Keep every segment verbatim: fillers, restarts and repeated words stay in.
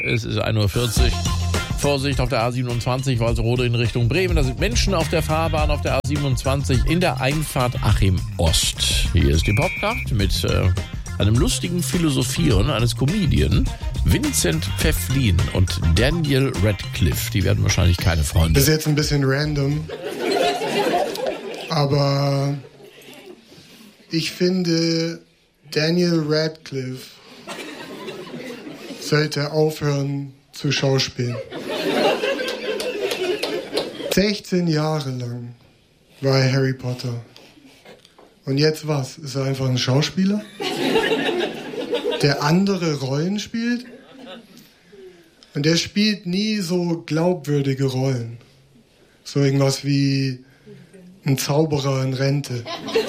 Es ist ein Uhr vierzig. Vorsicht auf der A siebenundzwanzig, Walsrode in Richtung Bremen. Da sind Menschen auf der Fahrbahn auf der A siebenundzwanzig in der Einfahrt Achim Ost. Hier ist die Popnacht mit äh, einem lustigen Philosophieren eines Comedian, Vincent Pfefflin und Daniel Radcliffe. Die werden wahrscheinlich keine Freunde. Das ist jetzt ein bisschen random, aber ich finde, Daniel Radcliffe sollte aufhören zu schauspielen. sechzehn Jahre lang war er Harry Potter. Und jetzt was? Ist er einfach ein Schauspieler, der andere Rollen spielt? Und der spielt nie so glaubwürdige Rollen. So irgendwas wie ein Zauberer in Rente.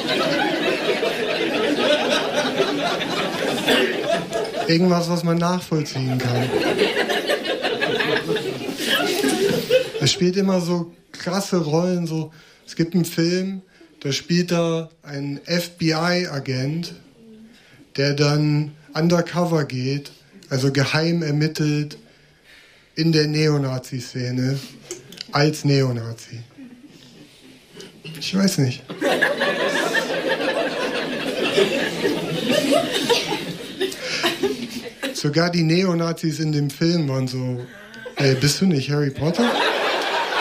Irgendwas, was man nachvollziehen kann. Er spielt immer so krasse Rollen. So. Es gibt einen Film, da spielt er einen F B I-Agent, der dann undercover geht, also geheim ermittelt in der Neonazi-Szene als Neonazi. Ich weiß nicht. Sogar die Neonazis in dem Film waren so, ey, bist du nicht Harry Potter?